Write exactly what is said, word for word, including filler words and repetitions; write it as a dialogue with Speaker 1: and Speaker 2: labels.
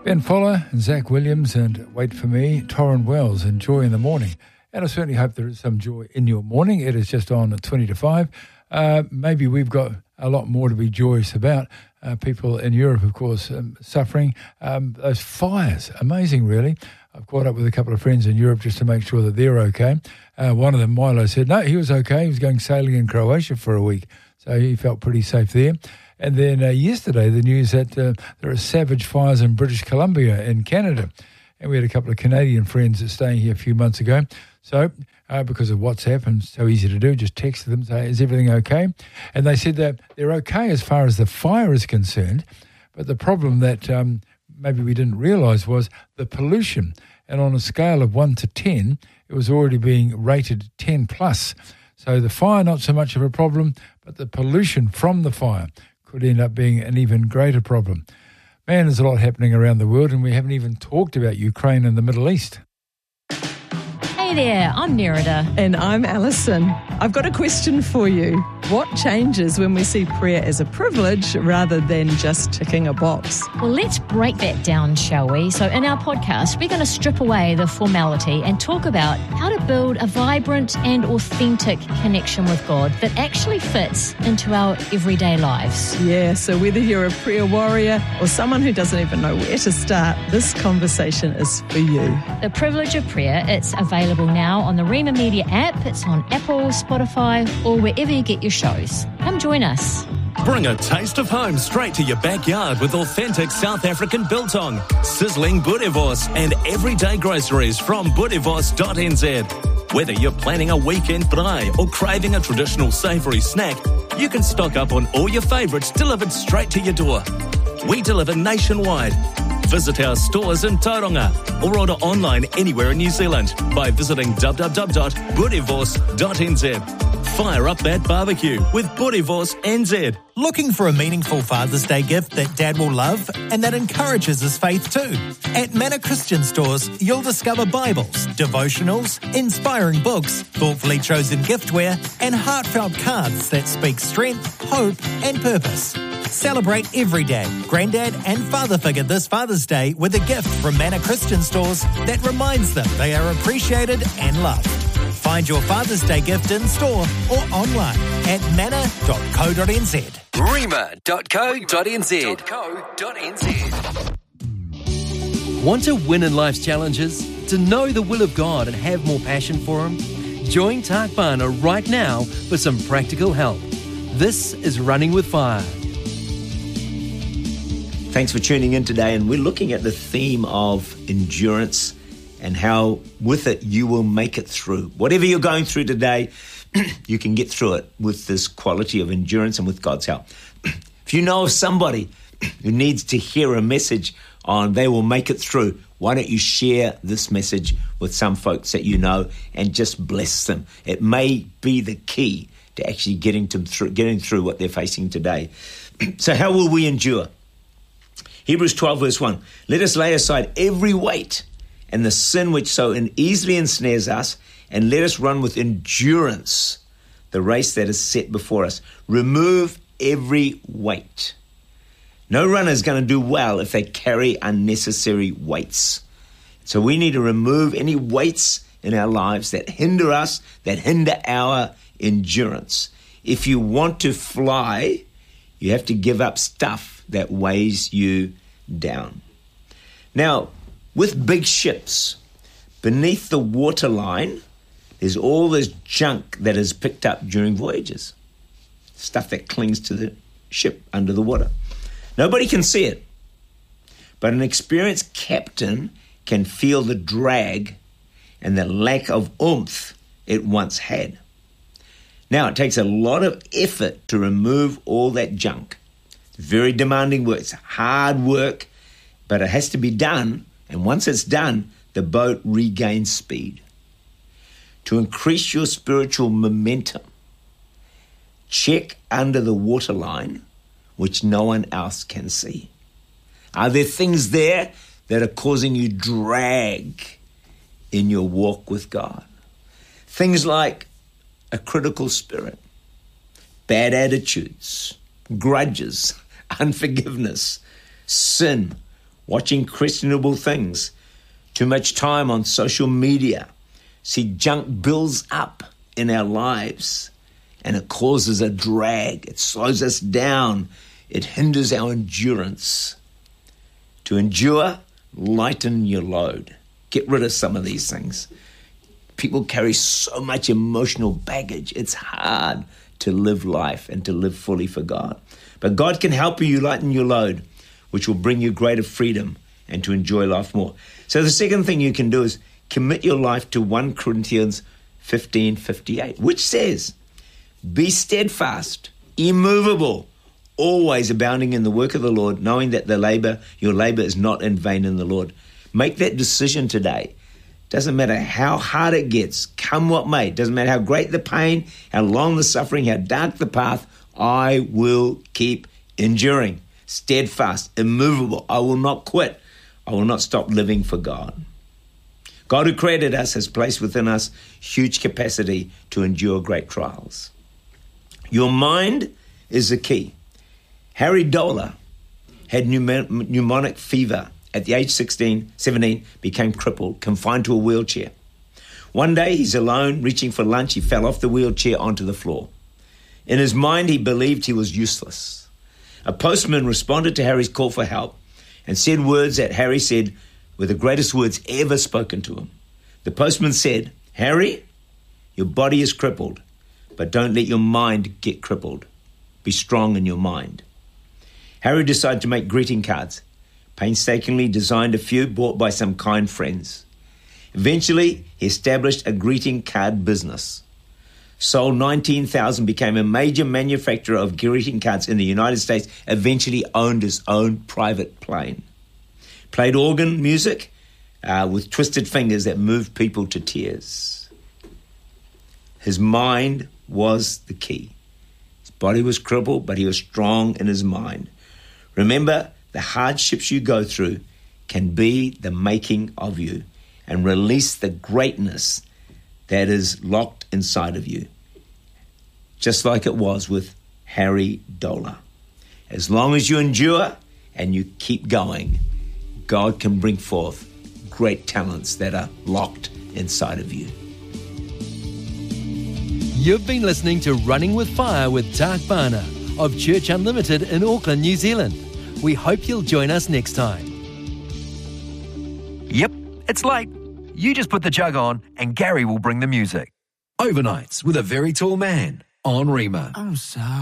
Speaker 1: Ben Fuller and Zach Williams and Wait For Me, Torrin Wells and Joy in the Morning. And I certainly hope there is some joy in your morning. It is just on at twenty to five. Uh, maybe we've got a lot more to be joyous about. Uh, people in Europe, of course, um, suffering. Um, those fires, amazing really. I've caught up with a couple of friends in Europe just to make sure that they're okay. Uh, one of them, Milo, said, no, he was okay. He was going sailing in Croatia for a week. So he felt pretty safe there. And then uh, yesterday, the news that uh, there are savage fires in British Columbia in Canada. And we had a couple of Canadian friends that staying here a few months ago. So uh, because of WhatsApp, and so easy to do, just text them, say, is everything okay? And they said that they're okay as far as the fire is concerned. But the problem that um, maybe we didn't realise was the pollution. And on a scale of one to ten, it was already being rated ten plus. So the fire, not so much of a problem, but the pollution from the fire could end up being an even greater problem. Man, there's a lot happening around the world, and we haven't even talked about Ukraine and the Middle East.
Speaker 2: Hey there, I'm Nerida.
Speaker 3: And I'm Alison. I've got a question for you. What changes when we see prayer as a privilege rather than just ticking a box?
Speaker 2: Well, let's break that down, shall we? So in our podcast, we're going to strip away the formality and talk about how to build a vibrant and authentic connection with God that actually fits into our everyday lives.
Speaker 3: Yeah, so whether you're a prayer warrior or someone who doesn't even know where to start, this conversation is for you.
Speaker 2: The Privilege of Prayer, it's available now on the Rhema Media app. It's on Apple, Spotify, or wherever you get your shows. Come join us.
Speaker 4: Bring a taste of home straight to your backyard with authentic South African biltong, sizzling boerewors, and everyday groceries from boerewors dot n z. Whether you're planning a weekend braai or craving a traditional savoury snack, you can stock up on all your favourites delivered straight to your door. We deliver nationwide. Visit our stores in Tauranga or order online anywhere in New Zealand by visiting w w w dot boerewors dot n z. Fire up that barbecue with Boerewors N Z.
Speaker 5: Looking for a meaningful Father's Day gift that Dad will love and that encourages his faith too? At Manor Christian Stores, you'll discover Bibles, devotionals, inspiring books, thoughtfully chosen giftware, and heartfelt cards that speak strength, hope, and purpose. Celebrate every dad, granddad, and father figure this Father's Day with a gift from Manor Christian Stores that reminds them they are appreciated and loved. Find your Father's Day gift in store or online at manor dot co dot n z.
Speaker 6: rhema dot co dot n z.
Speaker 7: Want to win in life's challenges? To know the will of God and have more passion for Him? Join Tak Bana right now for some practical help. This is Running with Fire.
Speaker 8: Thanks for tuning in today, and we're looking at the theme of endurance and how with it you will make it through. Whatever you're going through today, you can get through it with this quality of endurance and with God's help. If you know of somebody who needs to hear a message on they will make it through, why don't you share this message with some folks that you know and just bless them? It may be the key to actually getting to through, getting through what they're facing today. So how will we endure? Hebrews twelve verse one, let us lay aside every weight and the sin which so easily ensnares us, and let us run with endurance the race that is set before us. Remove every weight. No runner is going to do well if they carry unnecessary weights. So we need to remove any weights in our lives that hinder us, that hinder our endurance. If you want to fly, you have to give up stuff that weighs you down. Now, with big ships, beneath the waterline, there's all this junk that is picked up during voyages. Stuff that clings to the ship under the water. Nobody can see it, but an experienced captain can feel the drag and the lack of oomph it once had. Now, it takes a lot of effort to remove all that junk. It's very demanding work. It's hard work, but it has to be done. And once it's done, the boat regains speed. To increase your spiritual momentum, check under the waterline, which no one else can see. Are there things there that are causing you drag in your walk with God? Things like a critical spirit, bad attitudes, grudges, unforgiveness, sin, watching questionable things, too much time on social media. See, junk builds up in our lives and it causes a drag. It slows us down. It hinders our endurance. To endure, lighten your load. Get rid of some of these things. People carry so much emotional baggage. It's hard to live life and to live fully for God. But God can help you lighten your load, which will bring you greater freedom and to enjoy life more. So the second thing you can do is commit your life to First Corinthians fifteen fifty-eight, which says, be steadfast, immovable, always abounding in the work of the Lord, knowing that the labor, your labor is not in vain in the Lord. Make that decision today. Doesn't matter how hard it gets, come what may. Doesn't matter how great the pain, how long the suffering, how dark the path, I will keep enduring. Steadfast, immovable. I will not quit. I will not stop living for God. God who created us has placed within us huge capacity to endure great trials. Your mind is the key. Harry Dola had pneumonic fever. At the age sixteen, seventeen, became crippled, confined to a wheelchair. One day, he's alone, reaching for lunch. He fell off the wheelchair onto the floor. In his mind, he believed he was useless. A postman responded to Harry's call for help and said words that Harry said were the greatest words ever spoken to him. The postman said, Harry, your body is crippled, but don't let your mind get crippled. Be strong in your mind. Harry decided to make greeting cards. Painstakingly designed a few bought by some kind friends. Eventually, he established a greeting card business. Sold nineteen thousand, became a major manufacturer of greeting cards in the United States, eventually owned his own private plane. Played organ music uh, with twisted fingers that moved people to tears. His mind was the key. His body was crippled, but he was strong in his mind. Remember, the hardships you go through can be the making of you and release the greatness that is locked inside of you. Just like it was with Harry Dola. As long as you endure and you keep going, God can bring forth great talents that are locked inside of you.
Speaker 7: You've been listening to Running with Fire with Tak Bhana of Church Unlimited in Auckland, New Zealand. We hope you'll join us next time.
Speaker 6: Yep, it's late. You just put the jug on and Gary will bring the music. Overnights with a very tall man on Rima.
Speaker 9: I'm sorry.